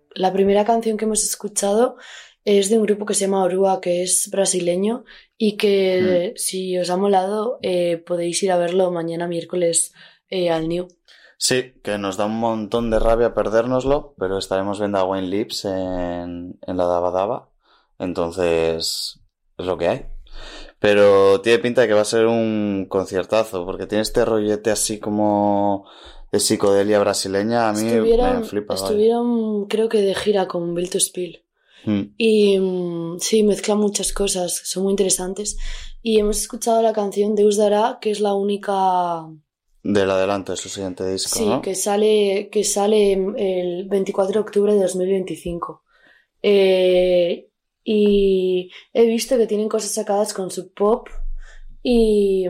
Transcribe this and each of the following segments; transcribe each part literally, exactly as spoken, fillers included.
la primera canción que hemos escuchado es de un grupo que se llama Orua, que es brasileño y que mm. si os ha molado eh, podéis ir a verlo mañana miércoles eh, al New. Sí, que nos da un montón de rabia perdérnoslo, pero estaremos viendo a Wayne Lips en, en la Daba Daba, entonces es lo que hay. Pero tiene pinta de que va a ser un conciertazo, porque tiene este rollete así como de psicodelia brasileña, a mí me flipa. Estuvieron, vale. creo que de gira con Bill to Spill. Mm. Y um, sí, mezcla muchas cosas, son muy interesantes. Y hemos escuchado la canción Deus Dará, que es la única... Del adelanto de su siguiente disco, sí, ¿no? que sale, que sale el veinticuatro de octubre de dos mil veinticinco. Eh, y he visto que tienen cosas sacadas con Sub Pop y,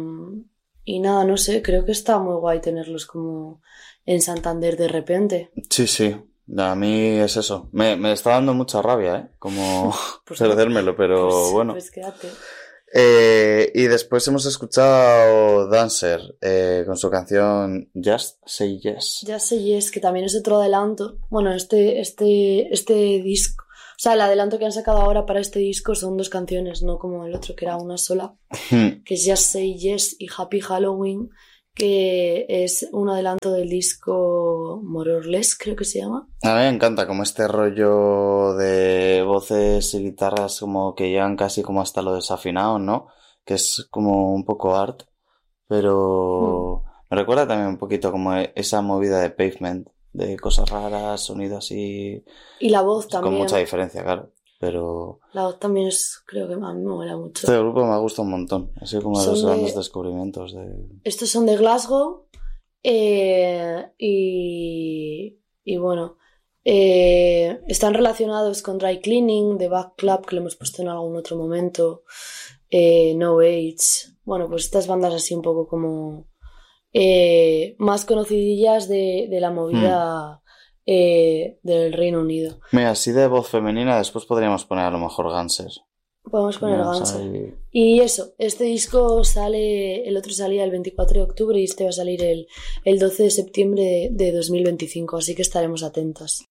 y nada, no sé, creo que está muy guay tenerlos como en Santander de repente. Sí, sí. A mí es eso. Me, me está dando mucha rabia, ¿eh? Como pues perdérmelo, pero pues, bueno. Pues quédate. Eh, y después hemos escuchado Dancer eh, con su canción Just Say Yes. Just Say Yes, que también es otro adelanto. Bueno, este, este, este disco, o sea, el adelanto que han sacado ahora para este disco son dos canciones, no como el otro que era una sola, que es Just Say Yes y Happy Halloween, que es un adelanto del disco More or Less, creo que se llama. A mí me encanta como este rollo de voces y guitarras como que llegan casi como hasta lo desafinado, ¿no? Que es como un poco art, pero mm. me recuerda también un poquito como esa movida de Pavement, de cosas raras, sonidos así... Y la voz también. Con mucha diferencia, claro. Pero... La voz también es, creo que a mí me mola mucho. Este grupo me ha gustado un montón. Ha sido como de los grandes descubrimientos de... Estos son de Glasgow. Eh, y, y bueno, eh, están relacionados con Dry Cleaning, The Back Club, que lo hemos puesto en algún otro momento. Eh, No Age. Bueno, pues estas bandas así un poco como... Eh, más conocidillas de, de la movida... Hmm. Eh, del Reino Unido. Mira, así de voz femenina después podríamos poner a lo mejor Ganser. Podemos poner Ganser. Y eso, este disco sale, el otro salía el veinticuatro de octubre y este va a salir el, el doce de septiembre de, de dos mil veinticinco, así que estaremos atentas.